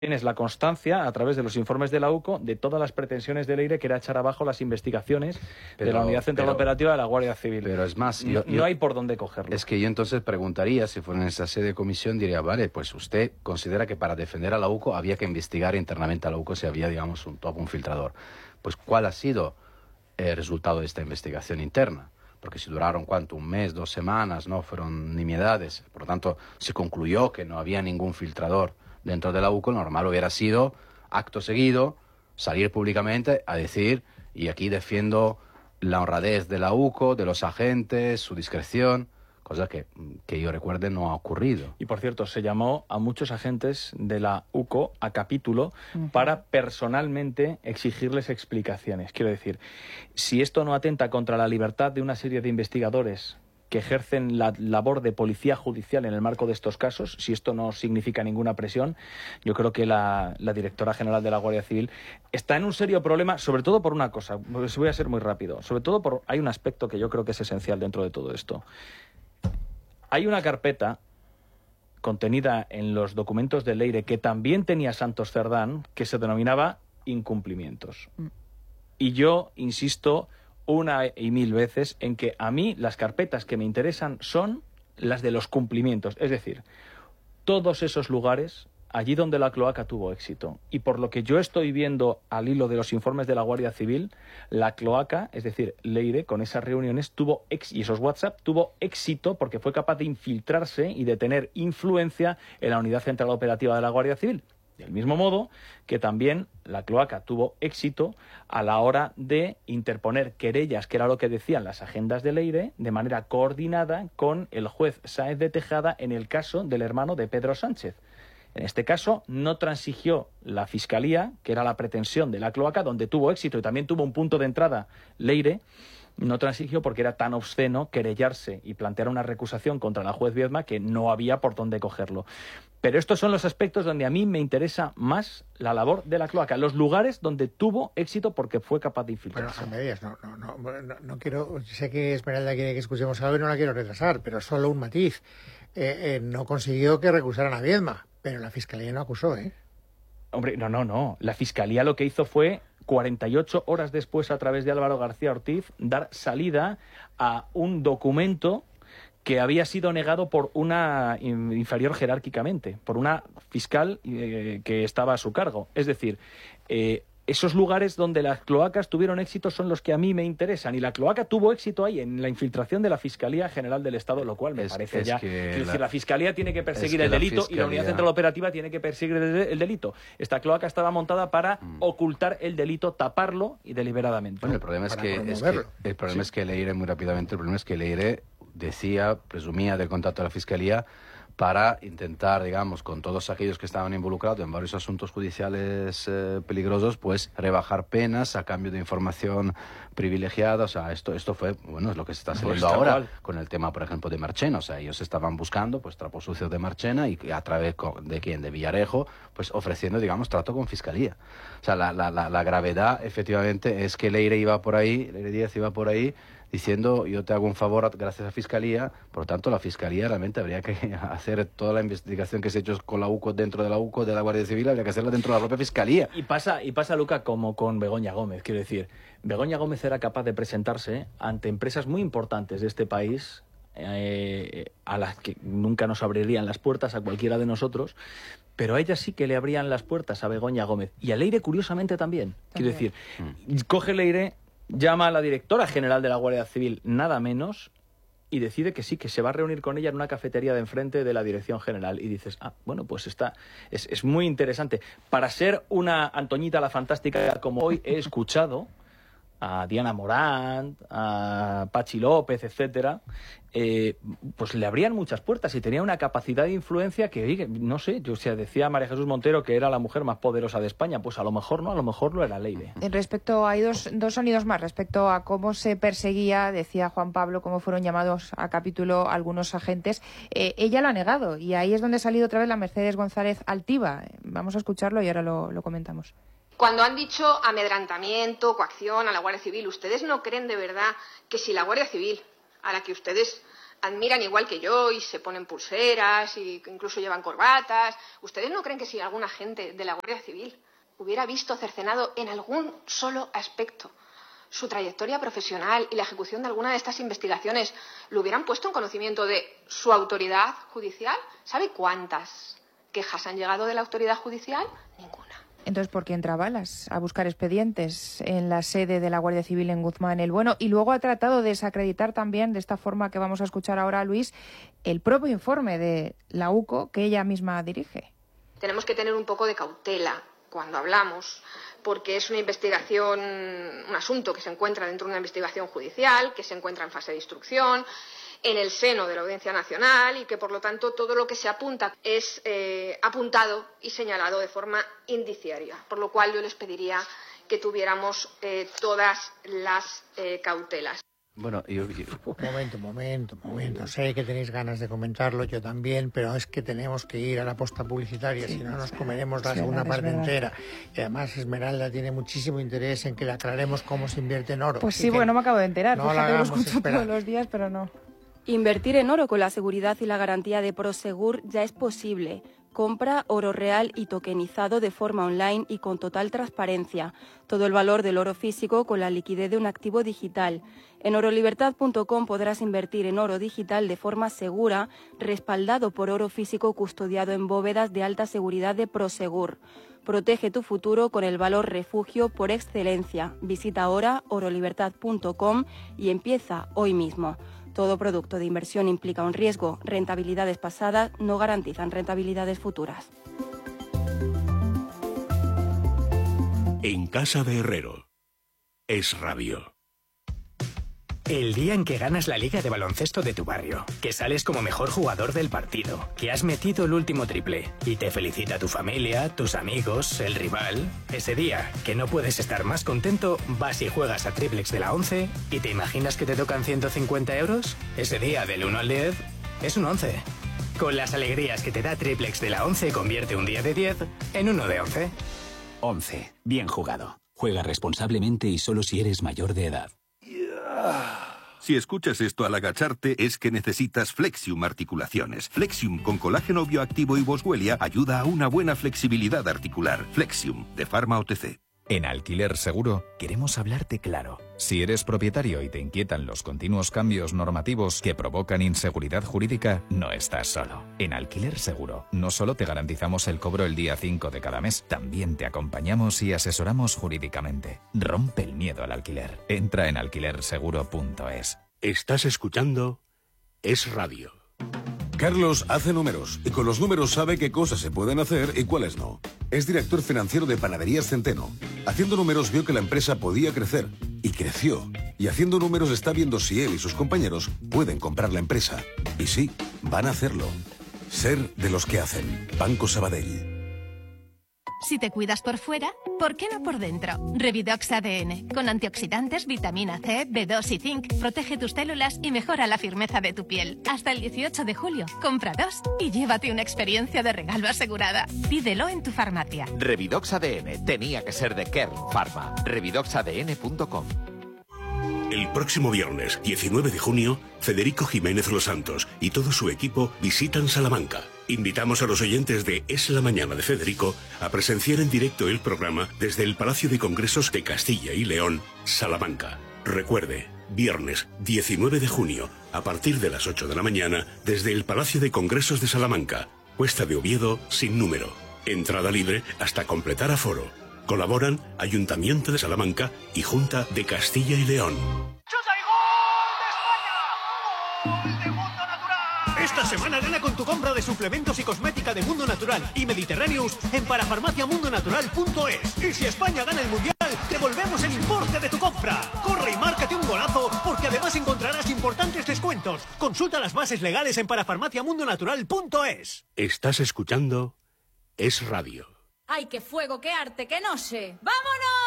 Tienes la constancia, a través de los informes de la UCO, de todas las pretensiones de Leire, que era echar abajo las investigaciones de la Unidad Central Operativa de la Guardia Civil. Pero es más... No hay por dónde cogerlo. Es que yo entonces preguntaría, si fuera en esa sede de comisión, diría, vale, pues usted considera que para defender a la UCO había que investigar internamente a la UCO si había, digamos, un filtrador. Pues, ¿cuál ha sido el resultado de esta investigación interna? Porque si duraron, ¿cuánto? Un mes, 2 semanas, no fueron nimiedades. Por lo tanto, se concluyó que no había ningún filtrador dentro de la UCO. Normal hubiera sido, acto seguido, salir públicamente a decir, y aquí defiendo la honradez de la UCO, de los agentes, su discreción, cosa que yo recuerde no ha ocurrido. Y por cierto, se llamó a muchos agentes de la UCO a capítulo para personalmente exigirles explicaciones. Quiero decir, si esto no atenta contra la libertad de una serie de investigadores que ejercen la labor de policía judicial en el marco de estos casos, si esto no significa ninguna presión, yo creo que la directora general de la Guardia Civil está en un serio problema, sobre todo por una cosa, voy a ser muy rápido, sobre todo hay un aspecto que yo creo que es esencial dentro de todo esto. Hay una carpeta contenida en los documentos de Leire que también tenía Santos Cerdán, que se denominaba incumplimientos. Y yo insisto una y mil veces en que a mí las carpetas que me interesan son las de los cumplimientos, es decir, todos esos lugares allí donde la cloaca tuvo éxito. Y por lo que yo estoy viendo al hilo de los informes de la Guardia Civil, la cloaca, es decir, Leire, con esas reuniones y esos WhatsApp, tuvo éxito porque fue capaz de infiltrarse y de tener influencia en la Unidad Central Operativa de la Guardia Civil. Del mismo modo que también la cloaca tuvo éxito a la hora de interponer querellas, que era lo que decían las agendas de Leire, de manera coordinada con el juez Sáenz de Tejada en el caso del hermano de Pedro Sánchez. En este caso no transigió la Fiscalía, que era la pretensión de la cloaca, donde tuvo éxito y también tuvo un punto de entrada Leire, no transigió porque era tan obsceno querellarse y plantear una recusación contra la juez Viedma que no había por dónde cogerlo. Pero estos son los aspectos donde a mí me interesa más la labor de la cloaca, los lugares donde tuvo éxito porque fue capaz de infiltrarse. Bueno, a medias, no quiero, sé que Esmeralda quiere que escuchemos algo y no la quiero retrasar, pero solo un matiz. No consiguió que recusaran a Viedma, pero la Fiscalía no acusó, ¿eh? Hombre, no. La Fiscalía lo que hizo fue 48 horas después, a través de Álvaro García Ortiz, dar salida a un documento que había sido negado por una inferior jerárquicamente, por una fiscal que estaba a su cargo. Es decir, esos lugares donde las cloacas tuvieron éxito son los que a mí me interesan. Y la cloaca tuvo éxito ahí, en la infiltración de la Fiscalía General del Estado, lo cual me parece ya... Es decir, la Fiscalía tiene que perseguir el delito y la Unidad Central Operativa tiene que perseguir el delito. Esta cloaca estaba montada para ocultar el delito, taparlo y deliberadamente. Bueno, el problema es que Leire, muy rápidamente, el problema es que Leire presumía del contacto de la Fiscalía para intentar, digamos, con todos aquellos que estaban involucrados en varios asuntos judiciales peligrosos, pues rebajar penas a cambio de información privilegiada. O sea, esto fue, bueno, es lo que se está haciendo ahora con el tema, por ejemplo, de Marchena. O sea, ellos estaban buscando, pues, trapos sucios de Marchena y a través de ¿quién? De Villarejo, pues ofreciendo, digamos, trato con Fiscalía. O sea, la gravedad, efectivamente, es que Leire Díaz iba por ahí diciendo, yo te hago un favor gracias a Fiscalía. Por lo tanto, la Fiscalía realmente habría que hacer toda la investigación que se ha hecho con la UCO, dentro de la UCO, de la Guardia Civil, habría que hacerla dentro de la propia Fiscalía. Y pasa, Luca, como con Begoña Gómez. Quiero decir, Begoña Gómez era capaz de presentarse ante empresas muy importantes de este país, a las que nunca nos abrirían las puertas a cualquiera de nosotros, pero a ella sí que le abrían las puertas a Begoña Gómez. Y a Leire, curiosamente, también. Quiero decir, coge Leire, llama a la directora general de la Guardia Civil, nada menos, y decide que sí, que se va a reunir con ella en una cafetería de enfrente de la Dirección General. Y dices, bueno, pues es muy interesante. Para ser una Antoñita la Fantástica, como hoy he escuchado a Diana Morant, a Pachi López, etcétera, pues le abrían muchas puertas y tenía una capacidad de influencia que, oye, no sé, decía María Jesús Montero que era la mujer más poderosa de España, pues a lo mejor no, a lo mejor lo era Leire. Hay dos sonidos más respecto a cómo se perseguía, decía Juan Pablo, cómo fueron llamados a capítulo algunos agentes. Ella lo ha negado y ahí es donde ha salido otra vez la Mercedes González Altiva. Vamos a escucharlo y ahora lo comentamos. Cuando han dicho amedrentamiento, coacción a la Guardia Civil, ¿ustedes no creen de verdad que si la Guardia Civil, a la que ustedes admiran igual que yo y se ponen pulseras y incluso llevan corbatas. ¿Ustedes no creen que si algún agente de la Guardia Civil hubiera visto cercenado en algún solo aspecto su trayectoria profesional y la ejecución de alguna de estas investigaciones, lo hubieran puesto en conocimiento de su autoridad judicial? ¿Sabe cuántas quejas han llegado de la autoridad judicial? Ninguna. Entonces, ¿por qué entra Balas a buscar expedientes en la sede de la Guardia Civil en Guzmán el Bueno? Y luego ha tratado de desacreditar también, de esta forma que vamos a escuchar ahora, Luis, el propio informe de la UCO que ella misma dirige. Tenemos que tener un poco de cautela cuando hablamos, porque es una investigación, un asunto que se encuentra dentro de una investigación judicial, que se encuentra en fase de instrucción, en el seno de la Audiencia Nacional, y que por lo tanto todo lo que se apunta es apuntado y señalado de forma indiciaria, por lo cual yo les pediría que tuviéramos todas las cautelas. Bueno, Momento. Sé que tenéis ganas de comentarlo, yo también, pero es que tenemos que ir a la posta publicitaria, si no nos comeremos la segunda parte entera. Y además Esmeralda tiene muchísimo interés en que le aclaremos cómo se invierte en oro. Pues sí, bueno, me acabo de enterar. No Fíjate, lo escucho todos los días, pero no. Invertir en oro con la seguridad y la garantía de Prosegur ya es posible. Compra oro real y tokenizado de forma online y con total transparencia. Todo el valor del oro físico con la liquidez de un activo digital. En orolibertad.com podrás invertir en oro digital de forma segura, respaldado por oro físico custodiado en bóvedas de alta seguridad de Prosegur. Protege tu futuro con el valor refugio por excelencia. Visita ahora orolibertad.com y empieza hoy mismo. Todo producto de inversión implica un riesgo. Rentabilidades pasadas no garantizan rentabilidades futuras. En casa de Herrero. Es Radio. El día en que ganas la liga de baloncesto de tu barrio, que sales como mejor jugador del partido, que has metido el último triple y te felicita tu familia, tus amigos, el rival. Ese día, que no puedes estar más contento, vas y juegas a Triplex de la 11 y te imaginas que te tocan 150 euros. Ese día, del 1 al 10, es un 11. Con las alegrías que te da Triplex de la 11, convierte un día de 10 en uno de 11. 11. Bien jugado. Juega responsablemente y solo si eres mayor de edad. Si escuchas esto al agacharte, es que necesitas Flexium Articulaciones. Flexium con colágeno bioactivo y boswellia ayuda a una buena flexibilidad articular. Flexium, de Pharma OTC. En Alquiler Seguro queremos hablarte claro. Si eres propietario y te inquietan los continuos cambios normativos que provocan inseguridad jurídica, no estás solo. En Alquiler Seguro no solo te garantizamos el cobro el día 5 de cada mes, también te acompañamos y asesoramos jurídicamente. Rompe el miedo al alquiler. Entra en alquilerseguro.es. Estás escuchando Es Radio. Carlos hace números y con los números sabe qué cosas se pueden hacer y cuáles no. Es director financiero de Panaderías Centeno. Haciendo números vio que la empresa podía crecer y creció. Y haciendo números está viendo si él y sus compañeros pueden comprar la empresa. Y sí, van a hacerlo. Ser de los que hacen. Banco Sabadell. Si te cuidas por fuera, ¿por qué no por dentro? Revidox ADN, con antioxidantes, vitamina C, B2 y zinc, protege tus células y mejora la firmeza de tu piel. Hasta el 18 de julio, compra 2 y llévate una experiencia de regalo asegurada. Pídelo en tu farmacia. Revidox ADN tenía que ser de Kern Pharma. Revidoxadn.com. El próximo viernes, 19 de junio, Federico Jiménez Los Santos y todo su equipo visitan Salamanca. Invitamos a los oyentes de Es la Mañana de Federico a presenciar en directo el programa desde el Palacio de Congresos de Castilla y León, Salamanca. Recuerde, viernes 19 de junio, a partir de las 8 de la mañana, desde el Palacio de Congresos de Salamanca, Cuesta de Oviedo, sin número. Entrada libre hasta completar aforo. Colaboran Ayuntamiento de Salamanca y Junta de Castilla y León. Esta semana gana con tu compra de suplementos y cosmética de Mundo Natural y Mediterráneos en parafarmaciamundonatural.es. Y si España gana el Mundial, devolvemos el importe de tu compra. Corre y márcate un golazo, porque además encontrarás importantes descuentos. Consulta las bases legales en parafarmaciamundonatural.es. Estás escuchando Es Radio. ¡Ay, qué fuego, qué arte, qué no sé! ¡Vámonos!